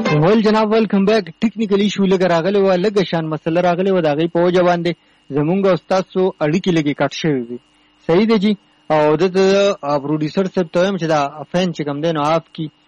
ول جناب ویلکم بیک. ټیکنیکلی ایشو لږ راغلی و، لږ شان مسله راغلی و، د هغې په وجه باندې زمونږ او ستاسو اړیکې لږې کټ شوې وي. صحیح دی جي. او دلته پروډیوسر صاحب ته وایم چې دا فین چې کوم دی نو آف کړي